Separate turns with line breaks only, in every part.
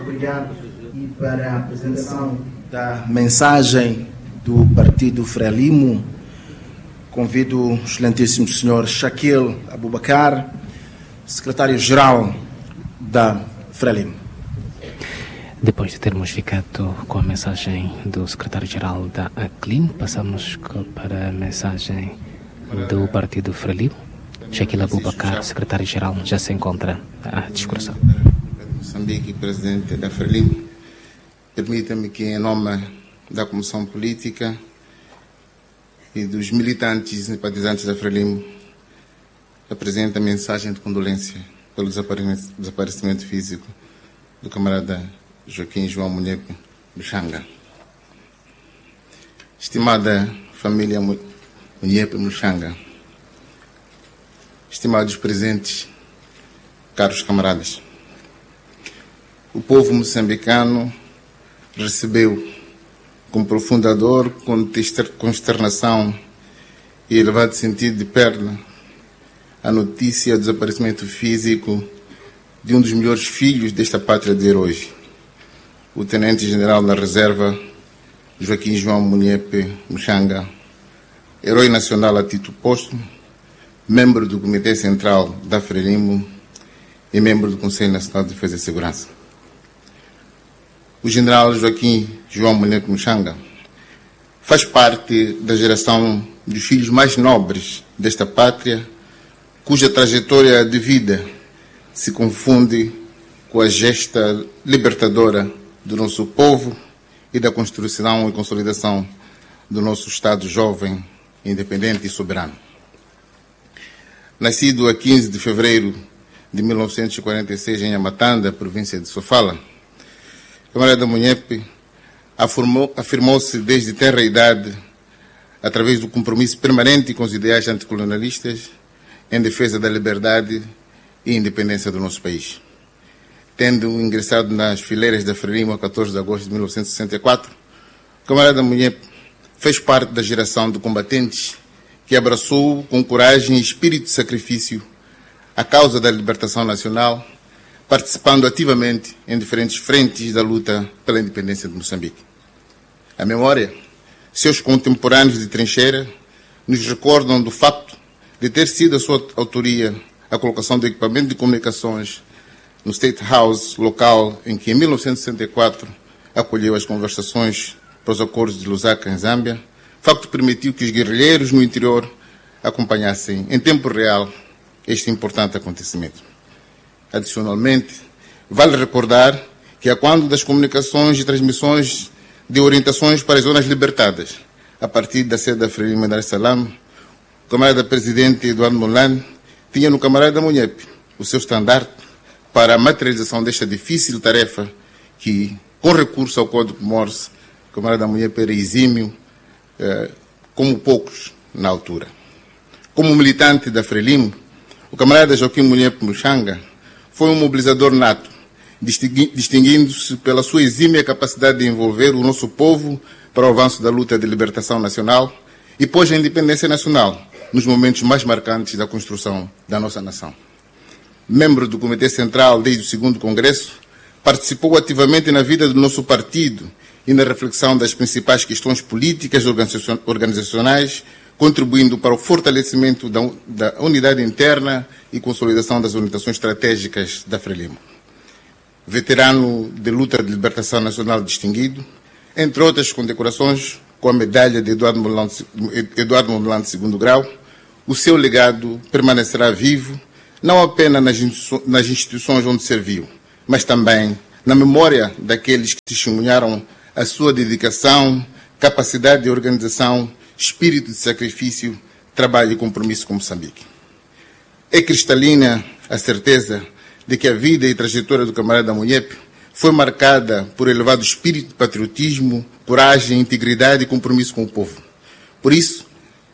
Obrigado. E para a apresentação da mensagem do Partido Frelimo, convido o excelentíssimo senhor Shaquille Abubakar, secretário-geral da Frelimo.
Depois de termos ficado com a mensagem do secretário-geral da ACLIN, passamos para a mensagem do Partido Frelimo. Shaquille Abubakar, secretário-geral, já se encontra à discussão.
Moçambique, presidente da Frelimo, permita-me que, em nome da Comissão Política e dos militantes e simpatizantes da Frelimo, apresente a mensagem de condolência pelo desaparecimento físico do camarada Joaquim João Munhepe Muxanga. Estimada família Munhepe Muxanga, estimados presentes, caros camaradas, o povo moçambicano recebeu com profunda dor, consternação e elevado sentido de perda a notícia do desaparecimento físico de um dos melhores filhos desta pátria de heróis, o tenente-general da reserva Joaquim João Munhepe Muxanga, herói nacional a título póstumo, membro do Comitê Central da Frelimo e membro do Conselho Nacional de Defesa e Segurança. O general Joaquim João Munhepe Muxanga faz parte da geração dos filhos mais nobres desta pátria, cuja trajetória de vida se confunde com a gesta libertadora do nosso povo e da construção e consolidação do nosso Estado jovem, independente e soberano. Nascido a 15 de fevereiro de 1946 em Amatanda, província de Sofala, o camarada Munhepe afirmou-se desde tenra idade, através do compromisso permanente com os ideais anticolonialistas, em defesa da liberdade e independência do nosso país. Tendo ingressado nas fileiras da Frelimo a 14 de agosto de 1964, o camarada Munhepe fez parte da geração de combatentes que abraçou com coragem e espírito de sacrifício a causa da libertação nacional, participando ativamente em diferentes frentes da luta pela independência de Moçambique. A memória, seus contemporâneos de trincheira, nos recordam do facto de ter sido a sua autoria a colocação do equipamento de comunicações no State House local em que, em 1964, acolheu as conversações para os acordos de Lusaka, em Zâmbia, facto que permitiu que os guerrilheiros no interior acompanhassem em tempo real este importante acontecimento. Adicionalmente, vale recordar que, a quando das comunicações e transmissões de orientações para as zonas libertadas, a partir da sede da Frelimo em Dar es Salaam, o camarada presidente Eduardo Mondlane tinha no camarada Munhepe o seu estandarte para a materialização desta difícil tarefa que, com recurso ao Código Morse, o camarada Munhepe era exímio, como poucos na altura. Como militante da Frelimo, o camarada Joaquim Munhepe Muxanga foi um mobilizador nato, distinguindo-se pela sua exímia capacidade de envolver o nosso povo para o avanço da luta de libertação nacional e pós a independência nacional, nos momentos mais marcantes da construção da nossa nação. Membro do Comitê Central desde o segundo Congresso, participou ativamente na vida do nosso partido e na reflexão das principais questões políticas e organizacionais, contribuindo para o fortalecimento da unidade interna e consolidação das orientações estratégicas da Frelimo. Veterano de luta de libertação nacional distinguido, entre outras condecorações, com a medalha de Eduardo Mondlane segundo grau, o seu legado permanecerá vivo, não apenas nas instituições onde serviu, mas também na memória daqueles que testemunharam a sua dedicação, capacidade de organização, espírito de sacrifício, trabalho e compromisso com Moçambique. É cristalina a certeza de que a vida e trajetória do camarada Munhepe foi marcada por elevado espírito de patriotismo, coragem, integridade e compromisso com o povo. Por isso,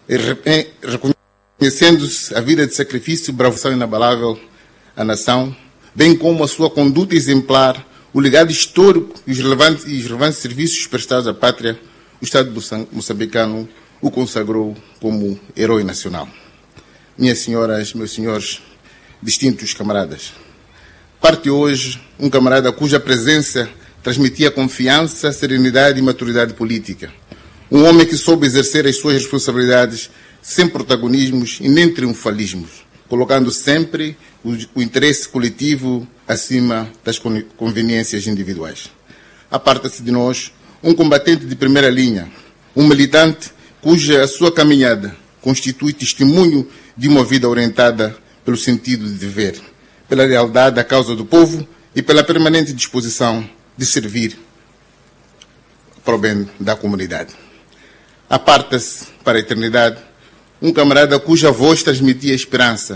reconhecendo-se a vida de sacrifício e bravura inabalável à nação, bem como a sua conduta exemplar, o legado histórico e os relevantes serviços prestados à pátria, o Estado moçambicano o consagrou como herói nacional. Minhas senhoras, meus senhores, distintos camaradas, parte hoje um camarada cuja presença transmitia confiança, serenidade e maturidade política. Um homem que soube exercer as suas responsabilidades sem protagonismos e nem triunfalismos, colocando sempre o interesse coletivo acima das conveniências individuais. Aparta-se de nós um combatente de primeira linha, um militante cuja a sua caminhada constitui testemunho de uma vida orientada pelo sentido de dever, pela lealdade à causa do povo e pela permanente disposição de servir para o bem da comunidade. Aparta-se para a eternidade um camarada cuja voz transmitia esperança,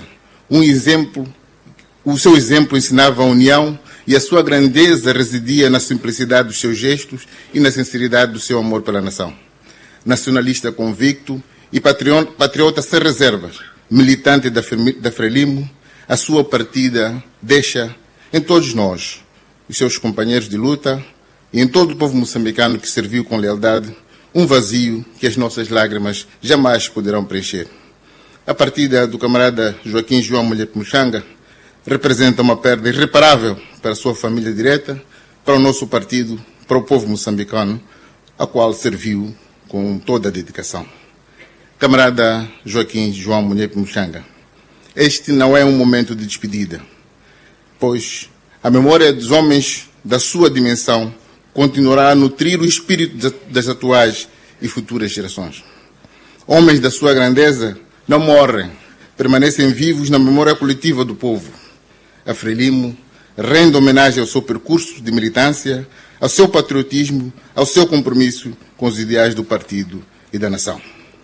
o seu exemplo ensinava a união e a sua grandeza residia na simplicidade dos seus gestos e na sinceridade do seu amor pela nação. Nacionalista convicto e patriota sem reservas, militante da Frelimo, a sua partida deixa em todos nós, os seus companheiros de luta e em todo o povo moçambicano que serviu com lealdade, um vazio que as nossas lágrimas jamais poderão preencher. A partida do camarada Joaquim João Munhepe Muxanga representa uma perda irreparável para a sua família direta, para o nosso partido, para o povo moçambicano, a qual serviu com toda a dedicação. Camarada Joaquim João Munhepe Muxanga, este não é um momento de despedida, pois a memória dos homens da sua dimensão continuará a nutrir o espírito das atuais e futuras gerações. Homens da sua grandeza não morrem, permanecem vivos na memória coletiva do povo. A Frelimo rende homenagem ao seu percurso de militância, ao seu patriotismo, ao seu compromisso com os ideais do partido e da nação.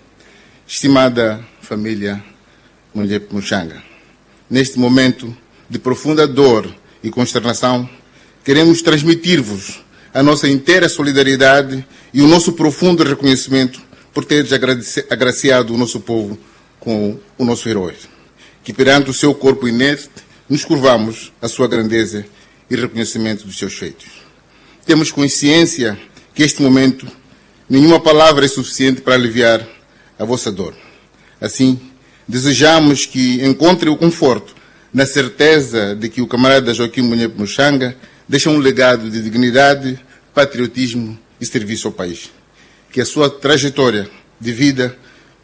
Estimada família Munhepe Muxanga, neste momento de profunda dor e consternação, queremos transmitir-vos a nossa inteira solidariedade e o nosso profundo reconhecimento por teres agraciado o nosso povo com o nosso herói, que perante o seu corpo inerte nos curvamos à sua grandeza e reconhecimento dos seus feitos. Temos consciência que este momento nenhuma palavra é suficiente para aliviar a vossa dor. Assim, desejamos que encontre o conforto na certeza de que o camarada Joaquim Munhepe Muxanga deixa um legado de dignidade, patriotismo e serviço ao país. Que a sua trajetória de vida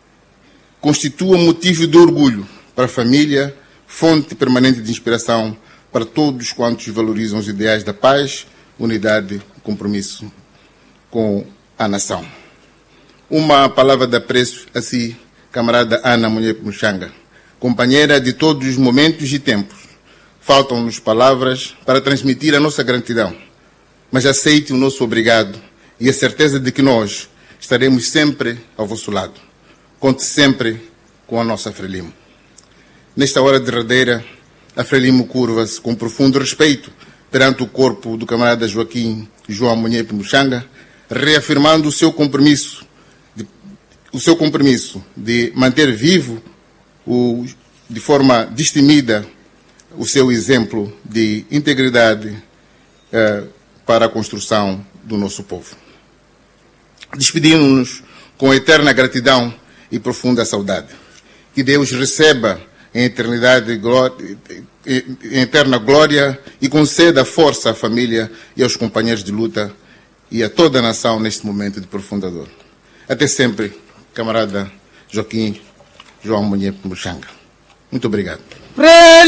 constitua motivo de orgulho para a família, fonte permanente de inspiração para todos quantos valorizam os ideais da paz, unidade e compromisso com a nação. Uma palavra de apreço a si, camarada Ana Munhepe Muxanga, companheira de todos os momentos e tempos. Faltam-nos palavras para transmitir a nossa gratidão, mas aceite o nosso obrigado e a certeza de que nós estaremos sempre ao vosso lado. Conte sempre com a nossa Frelimo. Nesta hora derradeira, a Frelimo curva-se com profundo respeito perante o corpo do camarada Joaquim João Munhepe Muxanga, reafirmando o seu compromisso de manter vivo, de forma destemida, o seu exemplo de integridade para a construção do nosso povo. Despedimos-nos com eterna gratidão e profunda saudade. Que Deus receba em eterna glória e conceda força à família e aos companheiros de luta e a toda a nação neste momento de profunda dor. Até sempre, camarada Joaquim João Munhepe Muxanga. Muito obrigado.